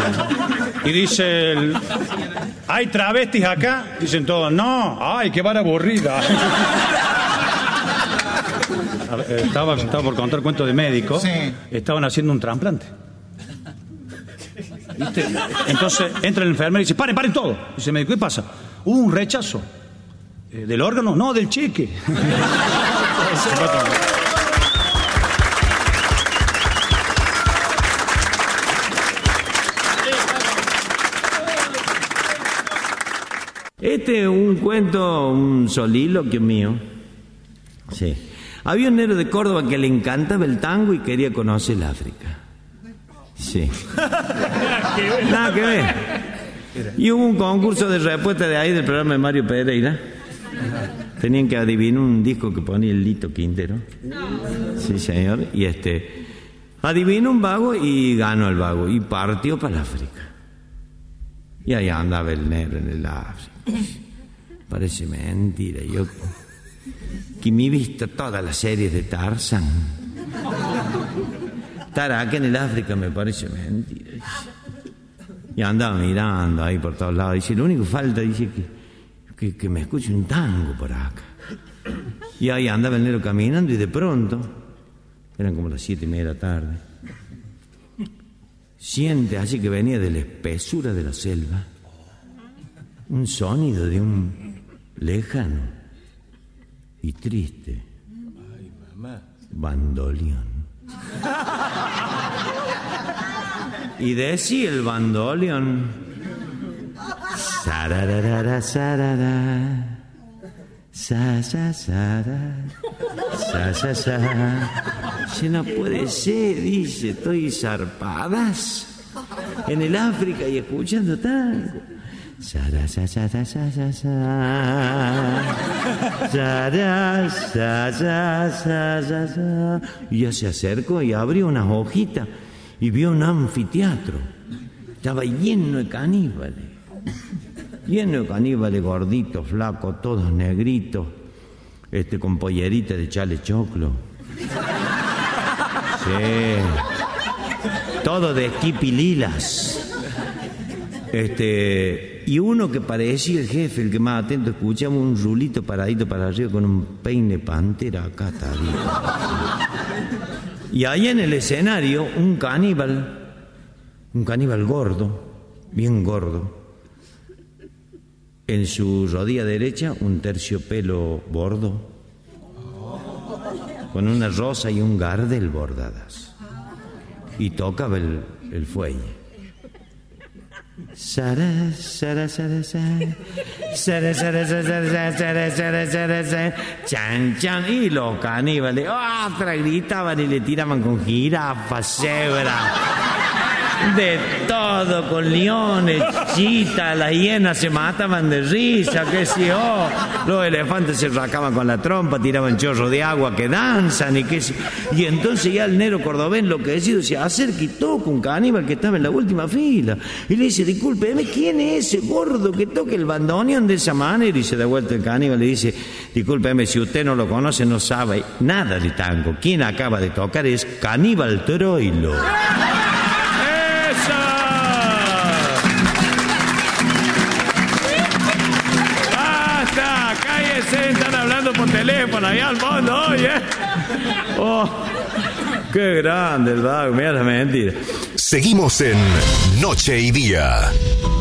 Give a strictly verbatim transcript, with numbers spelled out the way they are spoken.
Y dice el... ¿Hay travestis acá? Dicen todos, no. Ay, qué vara aburrida. Estaba, estaba por contar cuento de médico. Sí. Estaban haciendo un trasplante. ¿Viste? Entonces entra el enfermero y dice, paren, paren todo. Dice el médico, ¿qué pasa? Hubo un rechazo. Eh, ¿Del órgano? No, del cheque. Este es un cuento, un soliloquio mío. Sí. Había un negro de Córdoba que le encantaba el tango y quería conocer el África. Sí. Nada que ver. Y hubo un concurso de respuesta de ahí del programa de Mario Pereira. Tenían que adivinar un disco que ponía el Lito Quintero. Sí, señor. Y este adivinó un vago y ganó el vago. Y partió para el África. Y ahí andaba el negro en el África. Parece mentira. Yo que me he visto todas las series de Tarzan. Estar acá en el África me parece mentira. Y andaba mirando ahí por todos lados. Dice, lo único que falta, dice, que, que, que me escuche un tango por acá. Y ahí andaba el negro caminando y de pronto, eran como las siete y media de la tarde, siente así que venía de la espesura de la selva un sonido de un lejano y triste bandoleón. Y decía el bandoleón, sararara, sarara, sa, sa, sara, sa, sa, sa. Dice, no puede ser, dice, estoy zarpadas en el África y escuchando tango. Sara, sa, sa, sa, sa, sa, sa. Sara, sa, sa, sa, sa, sa. Y ya se acercó y abrió unas hojitas y vio un anfiteatro. Estaba lleno de caníbales. Lleno de caníbales gorditos, flacos, todos negritos, este, con pollerita de chale choclo. Sí. Todo de esquipililas. Este... Y uno que parecía el jefe, el que más atento, escuchamos un rulito paradito para arriba con un peine pantera acá, tadito. Y ahí en el escenario, un caníbal, un caníbal gordo, bien gordo, en su rodilla derecha un terciopelo bordo, con una rosa y un gardel bordadas, y tocaba el, el fuelle. Sara, sara, sara, sara, sara, sara, sara, sara, sara, sara, sara, chan, chan, y los caníbales, ¡ah! Gritaban y le tiraban con jirafas, cebras, de todo, con leones, chitas, las hienas se mataban de risa, qué sé yo, los elefantes se rascaban con la trompa, tiraban chorros de agua que danzan y qué sé yo. Y entonces ya el negro cordobés enloquecido se acerca y toca un caníbal que estaba en la última fila y le dice, discúlpeme, ¿quién es ese gordo que toca el bandoneón de esa manera? Y se da vuelta el caníbal y le dice, discúlpeme, si usted no lo conoce no sabe nada de tango, quien acaba de tocar es Caníbal Troilo. Están hablando por teléfono allá al fondo, oye. Oh, qué grande el vago, mira la mentira. Seguimos en Noche y Día.